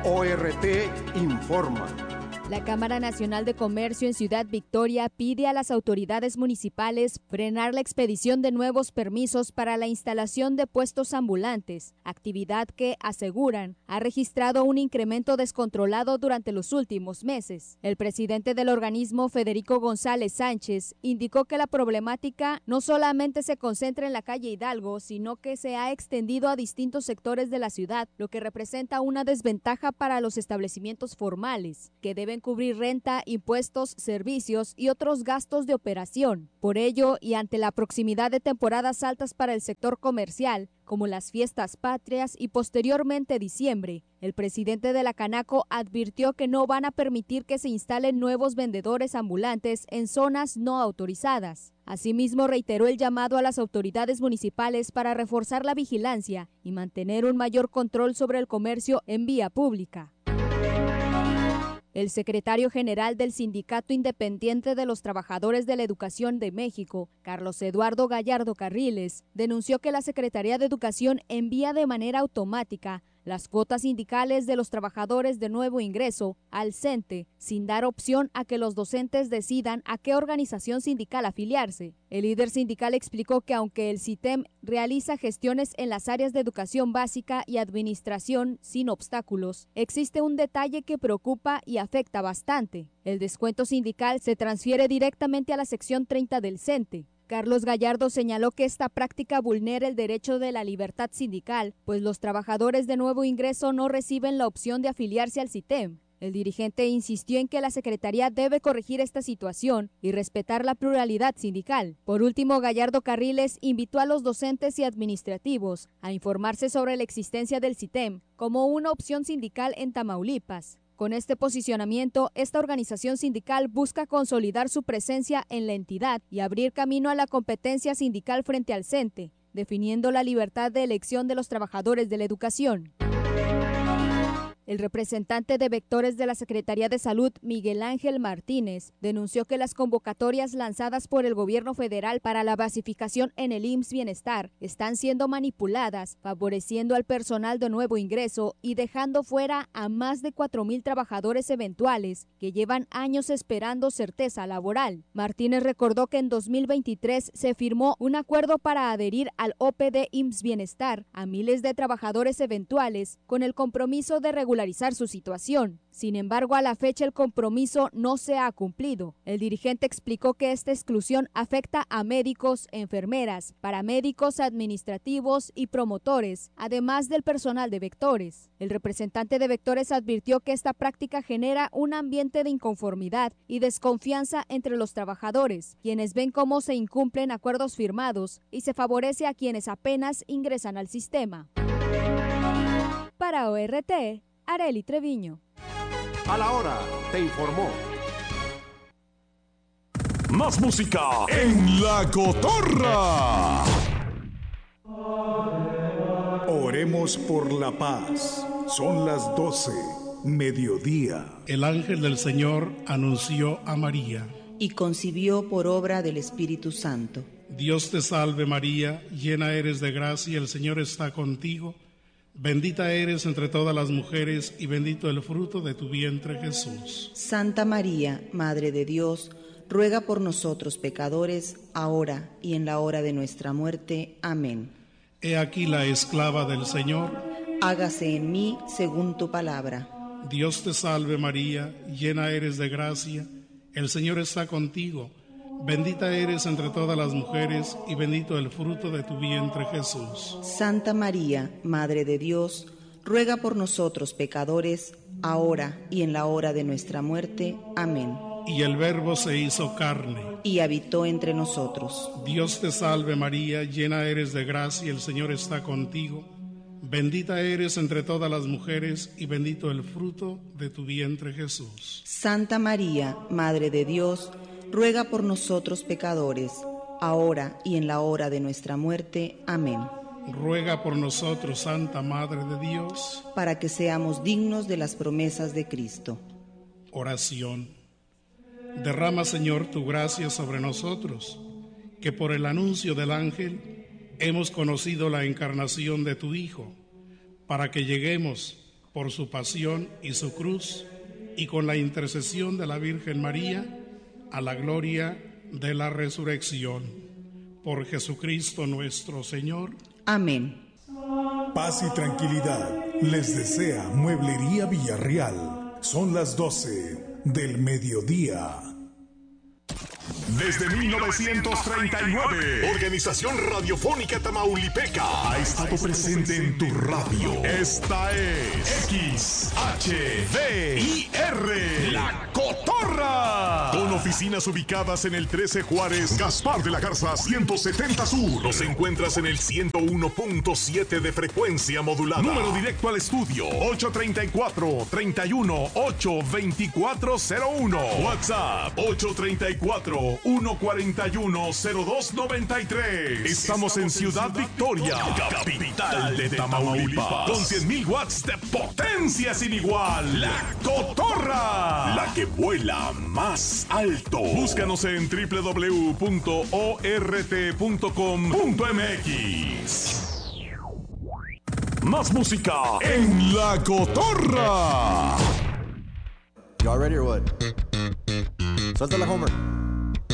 ORT informa. La Cámara Nacional de Comercio en Ciudad Victoria pide a las autoridades municipales frenar la expedición de nuevos permisos para la instalación de puestos ambulantes, actividad que, aseguran, ha registrado un incremento descontrolado durante los últimos meses. El presidente del organismo, Federico González Sánchez, indicó que la problemática no solamente se concentra en la calle Hidalgo, sino que se ha extendido a distintos sectores de la ciudad, lo que representa una desventaja para los establecimientos formales, que deben cubrir renta, impuestos, servicios y otros gastos de operación. Por ello, y ante la proximidad de temporadas altas para el sector comercial, como las fiestas patrias y posteriormente diciembre, el presidente de la Canaco advirtió que no van a permitir que se instalen nuevos vendedores ambulantes en zonas no autorizadas. Asimismo, reiteró el llamado a las autoridades municipales para reforzar la vigilancia y mantener un mayor control sobre el comercio en vía pública. El secretario general del Sindicato Independiente de los Trabajadores de la Educación de México, Carlos Eduardo Gallardo Carriles, denunció que la Secretaría de Educación envía de manera automática las cuotas sindicales de los trabajadores de nuevo ingreso al CENTE, sin dar opción a que los docentes decidan a qué organización sindical afiliarse. El líder sindical explicó que aunque el CITEM realiza gestiones en las áreas de educación básica y administración sin obstáculos, existe un detalle que preocupa y afecta bastante. El descuento sindical se transfiere directamente a la sección 30 del CENTE. Carlos Gallardo señaló que esta práctica vulnera el derecho de la libertad sindical, pues los trabajadores de nuevo ingreso no reciben la opción de afiliarse al CITEM. El dirigente insistió en que la Secretaría debe corregir esta situación y respetar la pluralidad sindical. Por último, Gallardo Carriles invitó a los docentes y administrativos a informarse sobre la existencia del CITEM como una opción sindical en Tamaulipas. Con este posicionamiento, esta organización sindical busca consolidar su presencia en la entidad y abrir camino a la competencia sindical frente al CENTE, definiendo la libertad de elección de los trabajadores de la educación. El representante de vectores de la Secretaría de Salud, Miguel Ángel Martínez, denunció que las convocatorias lanzadas por el gobierno federal para la basificación en el IMSS Bienestar están siendo manipuladas, favoreciendo al personal de nuevo ingreso y dejando fuera a más de 4,000 trabajadores eventuales que llevan años esperando certeza laboral. Martínez recordó que en 2023 se firmó un acuerdo para adherir al OPD IMSS Bienestar a miles de trabajadores eventuales con el compromiso de regularizar su situación. Sin embargo, a la fecha el compromiso no se ha cumplido. El dirigente explicó que esta exclusión afecta a médicos, enfermeras, paramédicos administrativos y promotores, además del personal de vectores. El representante de vectores advirtió que esta práctica genera un ambiente de inconformidad y desconfianza entre los trabajadores, quienes ven cómo se incumplen acuerdos firmados y se favorece a quienes apenas ingresan al sistema. Para ORT, Arely Treviño. A la hora, te informó. Más música en La Cotorra. Oremos por la paz. Son las 12, mediodía. El ángel del Señor anunció a María. Y concibió por obra del Espíritu Santo. Dios te salve María, llena eres de gracia, el Señor está contigo. Bendita eres entre todas las mujeres y bendito el fruto de tu vientre Jesús. Santa María, Madre de Dios, ruega por nosotros pecadores, ahora y en la hora de nuestra muerte. Amén. He aquí la esclava del Señor. Hágase en mí según tu palabra. Dios te salve María, llena eres de gracia, el Señor está contigo. Bendita eres entre todas las mujeres y bendito el fruto de tu vientre Jesús. Santa María, Madre de Dios, ruega por nosotros pecadores, ahora y en la hora de nuestra muerte. Amén. Y el Verbo se hizo carne y habitó entre nosotros. Dios te salve María, llena eres de gracia, el Señor está contigo. Bendita eres entre todas las mujeres y bendito el fruto de tu vientre Jesús. Santa María, Madre de Dios, ruega por nosotros pecadores, ahora y en la hora de nuestra muerte. Amén. Ruega por nosotros, Santa Madre de Dios, para que seamos dignos de las promesas de Cristo. Oración. Derrama, Señor, tu gracia sobre nosotros, que por el anuncio del ángel hemos conocido la encarnación de tu Hijo, para que lleguemos por su pasión y su cruz, y con la intercesión de la Virgen María, a la gloria de la resurrección. Por Jesucristo nuestro Señor. Amén. Paz y tranquilidad les desea Mueblería Villarreal. Son las 12 del mediodía. Desde 1939, Organización Radiofónica Tamaulipeca ha estado presente en tu radio. Esta es XHDIR, La Cotorra. Con oficinas ubicadas en el 13 Juárez, Gaspar de la Garza 170 Sur. Nos encuentras en el 101.7 de frecuencia modulada. Número directo al estudio 834-31-82401. WhatsApp 834-141-0293. Estamos en Ciudad Victoria, capital de Tamaulipas, con 100,000 watts de potencia sin igual. La Cotorra, la que vuela más alto. Búscanos en www.ort.com.mx. Más música en La Cotorra. Y'all ready or what? Suelta la Homer.